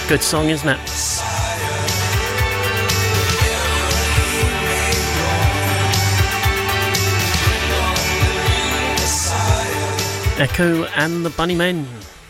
Good song, isn't it? Echo and the Bunnymen.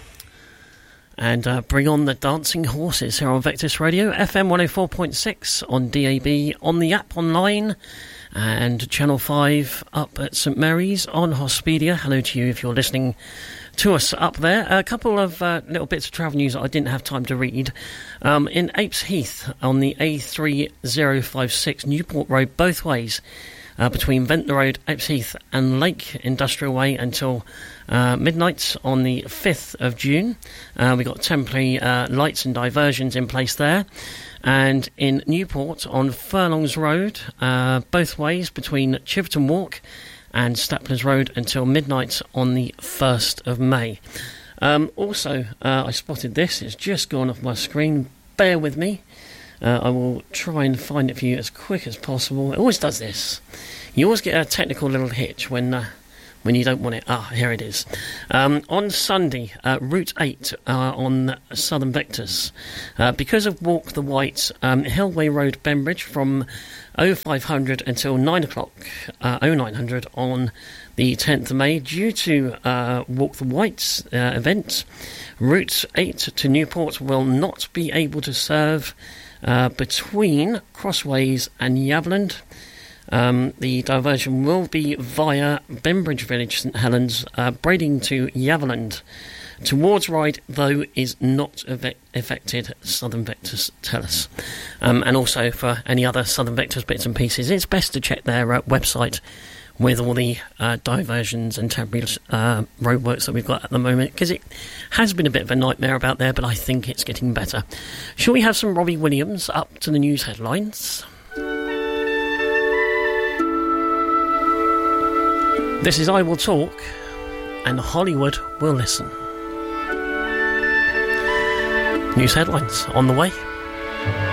And Bring On the Dancing Horses here on Vectis Radio, FM 104.6 on DAB, on the app online, and Channel 5 up at St Mary's on Hospedia. Hello to you if you're listening to us up there. A couple of little bits of travel news that I didn't have time to read. In Apes Heath on the A3056 Newport Road both ways, between Ventnor Road, Apes Heath and Lake Industrial Way until midnight on the 5th of June. We got temporary lights and diversions in place there. And in Newport on Furlongs Road, both ways between Chiverton Walk and Staplers Road until midnight on the 1st of May. Also, I spotted this. It's just gone off my screen. Bear with me. I will try and find it for you as quick as possible. It always does this. You always get a technical little hitch when you don't want it. Here it is. On Sunday, Route 8 on Southern Vectors. Because of Walk the White, Hillway Road, Bembridge, from 0500 until 9 o'clock, 0900 on the 10th of May. Due to Walk the White's event, Route 8 to Newport will not be able to serve between Crossways and Yaveland. The diversion will be via Bembridge Village, St Helens, Brading to Yaveland. Towards Ryde, though, is not affected, Southern Vectors tell us. And also for any other Southern Vectors bits and pieces, it's best to check their website with all the diversions and temporary roadworks that we've got at the moment, because it has been a bit of a nightmare about there, but I think it's getting better. Shall we have some Robbie Williams up to the news headlines? This is I Will Talk, and Hollywood Will Listen. News headlines on the way.